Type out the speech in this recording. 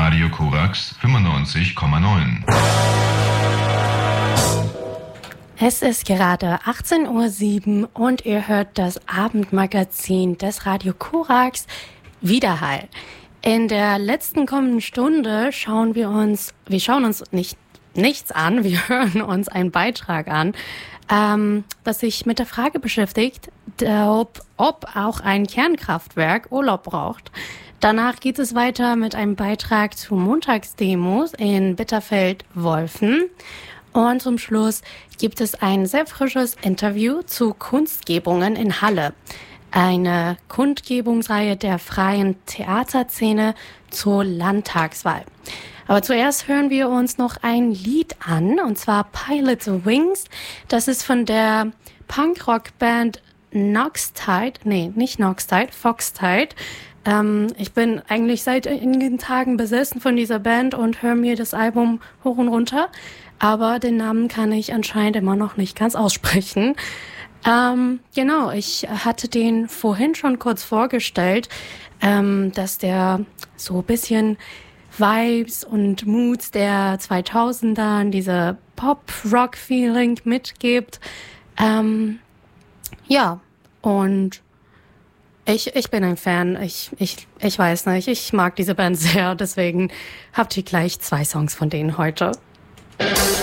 Radio Korax 95,9. Es ist gerade 18:07 Uhr und ihr hört das Abendmagazin des Radio Korax Widerhall. In der letzten kommenden Stunde schauen wir uns nichts an, wir hören uns einen Beitrag an, das sich mit der Frage beschäftigt, ob auch ein Kernkraftwerk Urlaub braucht. Danach geht es weiter mit einem Beitrag zu Montagsdemos in Bitterfeld-Wolfen. Und zum Schluss gibt es ein sehr frisches Interview zu Kunstgebungen in Halle. Eine Kundgebungsreihe der freien Theaterszene zur Landtagswahl. Aber zuerst hören wir uns noch ein Lied an, und zwar Pilot the Wings. Das ist von der Punkrock-Band Foxtide. Ich bin eigentlich seit einigen Tagen besessen von dieser Band und höre mir das Album hoch und runter. Aber den Namen kann ich anscheinend immer noch nicht ganz aussprechen. Genau, ich hatte den vorhin schon kurz vorgestellt, dass der so ein bisschen Vibes und Moods der 2000er, diese Pop-Rock-Feeling mitgibt. Ja, und ich bin ein Fan. Ich weiß nicht, ich mag diese Band sehr, deswegen habt ihr gleich 2 Songs von denen heute.